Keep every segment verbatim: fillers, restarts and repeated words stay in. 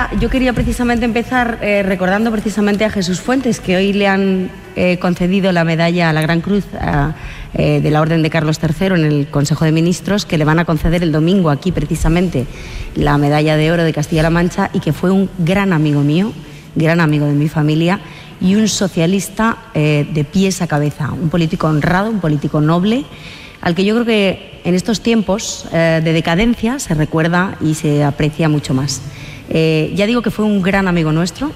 quería, yo quería precisamente empezar eh, recordando precisamente a Jesús Fuentes, que hoy le han eh, concedido la medalla a la Gran Cruz a, eh, de la Orden de Carlos tercero en el Consejo de Ministros, que le van a conceder el domingo aquí precisamente la medalla de oro de Castilla-La Mancha, y que fue un gran amigo mío, gran amigo de mi familia y un socialista eh, de pies a cabeza, un político honrado, un político noble, al que yo creo que en estos tiempos eh, de decadencia se recuerda y se aprecia mucho más. Eh, ya digo que fue un gran amigo nuestro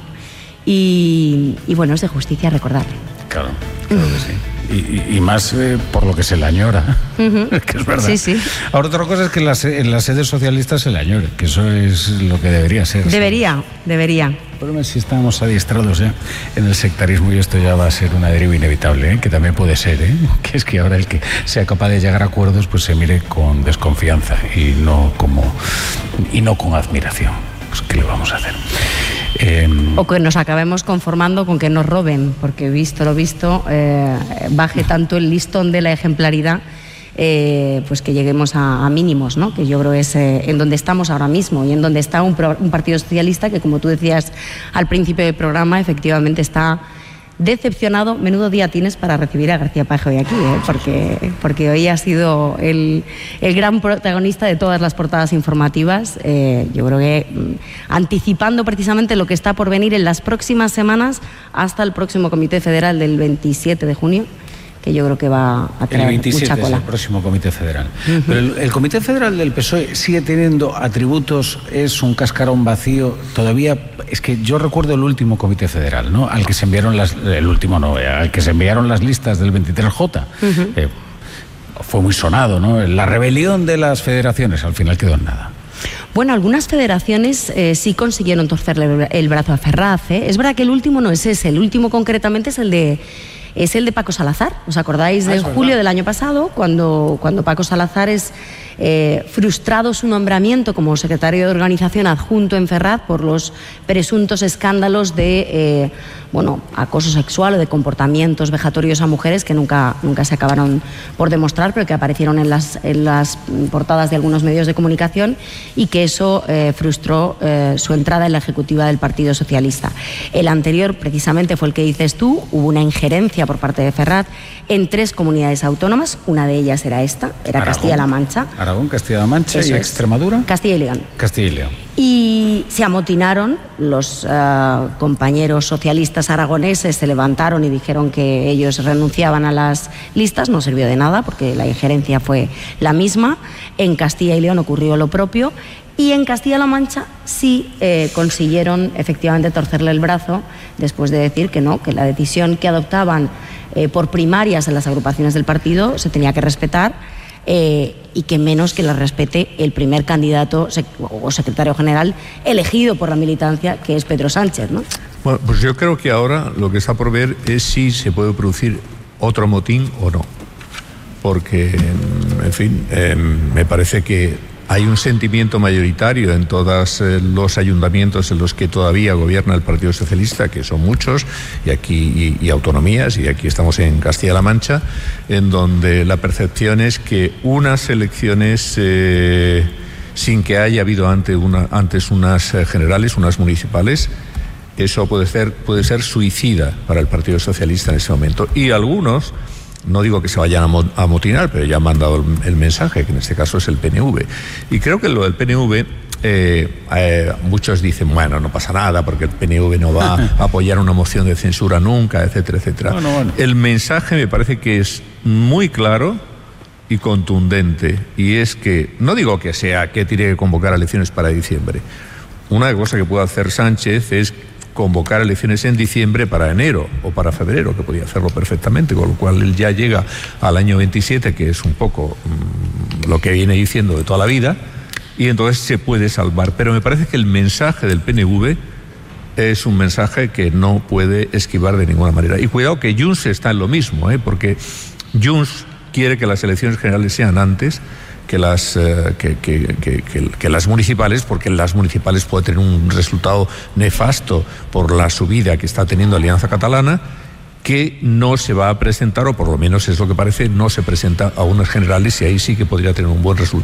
y, y bueno, es de justicia recordarle. Claro, claro que sí. Y, y, y más eh, por lo que se le añora, uh-huh. que es verdad. Sí, sí. Ahora, otra cosa es que en las, en las sedes socialistas se le añore, que eso es lo que debería ser. Debería, ¿sabes? debería. El problema es si estamos adiestrados ya en el sectarismo, y esto ya va a ser una deriva inevitable, ¿eh? Que también puede ser, ¿eh? Que es que ahora el que sea capaz de llegar a acuerdos pues se mire con desconfianza y no, como, y no con admiración. Pues, ¿qué le vamos a hacer? Eh, o que nos acabemos conformando con que nos roben, porque visto lo visto, eh, baje tanto el listón de la ejemplaridad, eh, pues que lleguemos a, a mínimos, ¿no? Que yo creo es eh, en donde estamos ahora mismo y en donde está un, pro, un partido socialista que, como tú decías al principio del programa, efectivamente está decepcionado. Menudo día tienes para recibir a García Paje hoy aquí, ¿eh? porque, porque hoy ha sido el, el gran protagonista de todas las portadas informativas. Eh, yo creo que mm, anticipando precisamente lo que está por venir en las próximas semanas hasta el próximo Comité Federal del veintisiete de junio, que yo creo que va a traer el veintisiete mucha cola. Es el próximo Comité Federal. Uh-huh. Pero el, el Comité Federal del P S O E sigue teniendo atributos, es un cascarón vacío. Todavía, es que yo recuerdo el último Comité Federal, ¿no? Al que se enviaron las, el último no, al que se enviaron las listas del veintitrés J. Uh-huh. Eh, fue muy sonado, ¿no? La rebelión de las federaciones, al final quedó en nada. Bueno, algunas federaciones eh, sí consiguieron torcerle el brazo a Ferraz, ¿eh? Es verdad que el último no es ese, el último concretamente es el de es el de Paco Salazar. ¿Os acordáis de julio del año pasado, cuando, cuando Paco Salazar es eh, frustrado su nombramiento como secretario de organización adjunto en Ferraz por los presuntos escándalos de eh, bueno, acoso sexual o de comportamientos vejatorios a mujeres que nunca, nunca se acabaron por demostrar, pero que aparecieron en las, en las portadas de algunos medios de comunicación, y que eso eh, frustró eh, su entrada en la ejecutiva del Partido Socialista. El anterior, precisamente, fue el que dices tú. Hubo una injerencia por parte de Ferraz en tres comunidades autónomas. Una de ellas era esta, era Castilla-La Mancha. Aragón, Castilla-La Mancha y Extremadura. Castilla y León. Castilla y León. Y se amotinaron los uh, compañeros socialistas aragoneses, se levantaron y dijeron que ellos renunciaban a las listas. No sirvió de nada porque la injerencia fue la misma. En Castilla y León ocurrió lo propio. Y en Castilla-La Mancha sí eh, consiguieron efectivamente torcerle el brazo, después de decir que no, que la decisión que adoptaban eh, por primarias en las agrupaciones del partido se tenía que respetar, eh, y que menos que la respete el primer candidato sec- o secretario general elegido por la militancia, que es Pedro Sánchez, ¿no? Bueno, pues yo creo que ahora lo que está por ver es si se puede producir otro motín o no. Porque, en fin, eh, me parece que hay un sentimiento mayoritario en todos eh, los ayuntamientos en los que todavía gobierna el Partido Socialista, que son muchos, y aquí y, y autonomías, y aquí estamos en Castilla-La Mancha, en donde la percepción es que unas elecciones eh, sin que haya habido antes, una, antes unas eh, generales, unas municipales, eso puede ser, puede ser suicida para el Partido Socialista en ese momento. Y algunos, no digo que se vayan a amotinar, pero ya han mandado el, el mensaje, que en este caso es el P N V. Y creo que lo del P N V, eh, eh, muchos dicen, bueno, no pasa nada, porque el P N V no va a apoyar una moción de censura nunca, etcétera, etcétera. Bueno, bueno. El mensaje me parece que es muy claro y contundente, y es que, no digo que sea que tiene que convocar elecciones para diciembre. Una cosa que puede hacer Sánchez es convocar elecciones en diciembre para enero o para febrero, que podía hacerlo perfectamente, con lo cual él ya llega al año veintisiete, que es un poco mmm, lo que viene diciendo de toda la vida, y entonces se puede salvar. Pero me parece que el mensaje del P N V es un mensaje que no puede esquivar de ninguna manera. Y cuidado que Junts está en lo mismo, ¿eh? Porque Junts quiere que las elecciones generales sean antes que las, eh, que, que, que, que, que las municipales, porque las municipales pueden tener un resultado nefasto por la subida que está teniendo Alianza Catalana, que no se va a presentar, o por lo menos es lo que parece, no se presenta a unas generales, y ahí sí que podría tener un buen resultado.